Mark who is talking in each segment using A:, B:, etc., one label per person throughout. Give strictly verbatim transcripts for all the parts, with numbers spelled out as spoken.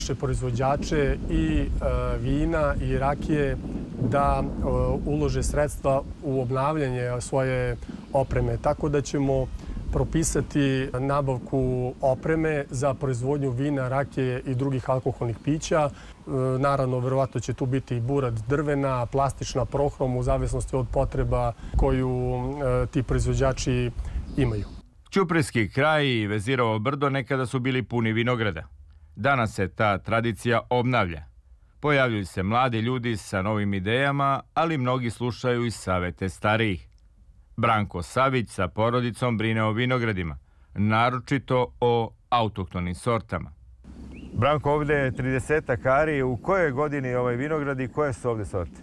A: proizvođače i vina i rakije da ulože sredstva u obnavljanje svoje opreme. Tako da ćemo propisati nabavku opreme za proizvodnju vina, rakije i drugih alkoholnih pića. Naravno, verovatno će tu biti i burad drvena, plastična, prohrom, u zavisnosti od potreba koju ti proizvođači imaju.
B: Ćuprijski kraj i Vezirovo brdo nekada su bili puni vinograda. Danas se ta tradicija obnavlja. Pojavljuju se mladi ljudi sa novim idejama, ali mnogi slušaju i savete starijih. Branko Savić sa porodicom brine o vinogradima, naročito o autohtonim sortama.
C: Branko, ovdje je tridesetak ari. U kojoj godini ovaj vinograd i koje su ovdje sorte?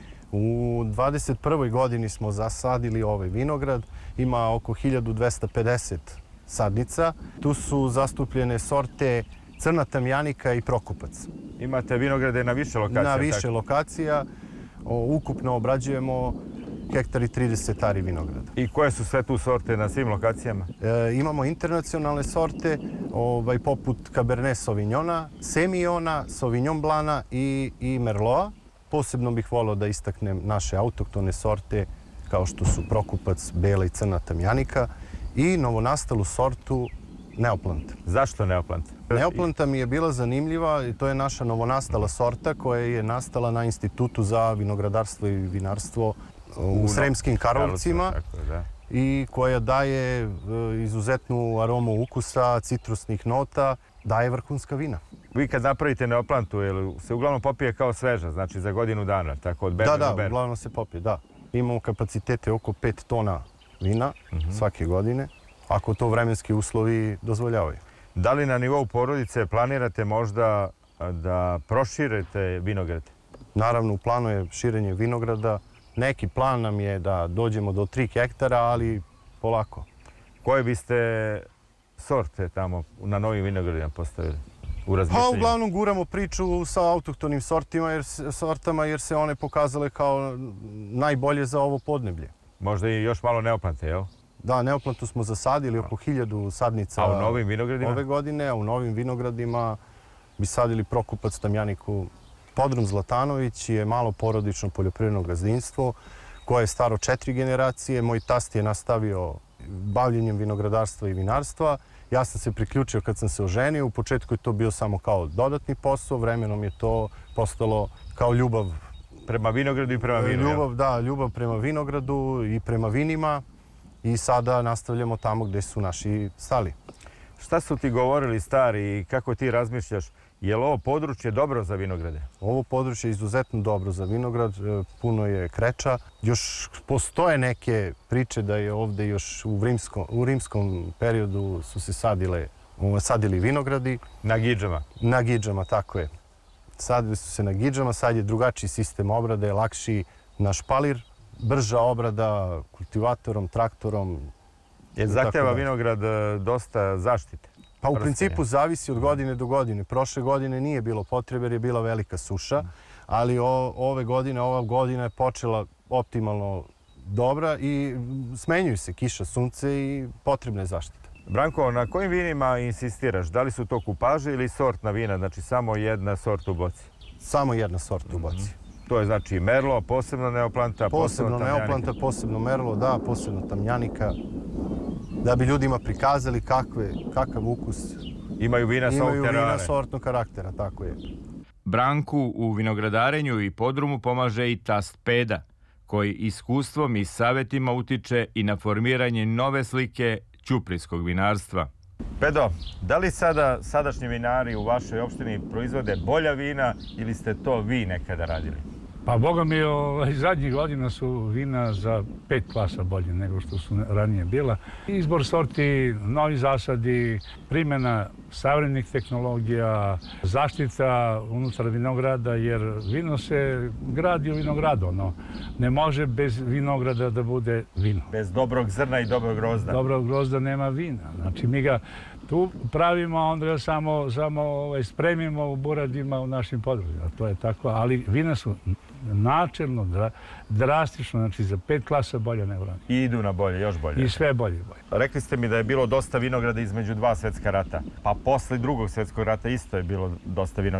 D: U dvadeset prvoj godini smo zasadili ovaj vinograd. Ima oko hiljadu dvesta pedeset sadnica. Tu su zastupljene sorte Crna tamjanika i Prokupac.
C: Imate vinograde na više lokacija?
D: Na više tako? lokacija. Ukupno obrađujemo hektar i trideset ari vinograda.
C: I koje su sve tu sorte na svim lokacijama?
D: E, imamo internacionalne sorte, ovaj, poput Cabernet Sauvignona, Semillona, Sauvignon Blana i, i Merloa. Posebno bih volio da istaknem naše autohtone sorte, kao što su Prokupac, Bela i Crna tamjanika i novonastalu sortu Neoplant.
C: Zašto Neoplant?
D: Neoplanta mi je bila zanimljiva i to je naša novonastala sorta koja je nastala na Institutu za vinogradarstvo i vinarstvo u Sremskim Karlovcima i koja daje izuzetnu aromu ukusa, citrusnih nota, daje vrhunska vina.
C: Vi kad napravite Neoplantu, se uglavnom popije kao sveža, znači za godinu dana, tako od berbe do berbe?
D: Da, da, uglavnom se popije, da. Imamo kapacitete oko pet tona vina svake godine, ako to vremenski uslovi dozvoljavaju.
C: Da li na nivou porodice planirate možda da proširite vinograd?
D: Naravno, u planu je širenje vinograda. Neki plan nam je da dođemo do tri hektara, ali polako.
C: Koje biste sorte tamo na novim vinogradima postavili?
D: Pa uglavnom guramo priču sa autohtonim sortima, jer, sortama jer se one pokazale kao najbolje za ovo podneblje.
C: Možda i još malo Neoplante, jel?
D: Da, Neoplantu smo zasadili oko hiljadu sadnica
C: a u novim vinogradima?
D: Ove godine, a u novim vinogradima bi sadili Prokupac, tamjaniku. Podrum Zlatanović je malo porodično poljoprivredno gazdinstvo koje je staro četiri generacije. Moj tast je nastavio bavljenjem vinogradarstva i vinarstva. Ja sam se priključio kad sam se oženio. U početku je to bio samo kao dodatni posao. Vremenom je to postalo kao ljubav.
C: Prema vinogradu i prema vinu?
D: Ljubav, da, ljubav prema vinogradu i prema vinima. I sada nastavljamo tamo gdje su naši stali.
C: Šta su ti govorili stari i kako ti razmišljaš? Je li ovo područje dobro za vinograde?
D: Ovo područje je izuzetno dobro za vinograd, puno je kreča. Još postoje neke priče da je ovdje još u, rimskom, u rimskom periodu su se sadile, sadili vinogradi.
C: Na gidžama?
D: Na gidžama, tako je. Sadili su se na gidžama, sad je drugačiji sistem obrade, lakši na špalir, brža obrada kultivatorom, traktorom.
C: Je zahtjeva vinograd dosta zaštite?
D: Pa u principu zavisi od godine do godine. Prošle godine nije bilo potrebe jer je bila velika suša, ali ove godine, ova godina je počela optimalno dobra i smenjuju se kiša, sunce i potrebna je zaštita.
C: Branko, na kojim vinima insistiraš? Da li su to kupaže ili sortna vina, znači samo jedna sorta u boci?
D: Samo jedna sorta u boci.
C: To je znači Merlo, posebno Neoplanta,
D: posebno Neoplanta, posebno Merlo, da, posebno tamjanika. Da bi ljudima prikazali kakve, kakav ukus
C: imaju vina,
D: imaju vina sortnog karaktera, tako je.
B: Branku u vinogradarenju i podrumu pomaže i tast Peda, koji iskustvom i savjetima utiče i na formiranje nove slike ćuprijskog vinarstva.
C: Pedo, da li sada sadašnji vinari u vašoj opštini proizvode bolja vina ili ste to vi nekada radili?
E: Pa boga mi, ovaj, zadnjih godina su vina za pet klasa bolje nego što su ranije bila. Izbor sorti, novi zasadi, primjena savremenih tehnologija, zaštita unutar vinograda, jer vino se gradi u vinogradu. Ono. Ne može bez vinograda da bude vino.
C: Bez dobrog zrna i dobrog grozda.
E: Dobrog grozda nema vina. Znači, mi ga Tu pravimo, onda ga samo, samo ovaj, spremimo u buradima u našim područjima. To je tako, ali vina su načelno, dra, drastično, znači za pet klasa bolje nego ranije.
C: I idu na bolje, još bolje.
E: I sve bolje i bolje.
C: Rekli ste mi da je bilo dosta vinograda između dva svetska rata, pa posle drugog svetskog rata isto je bilo dosta vinograda.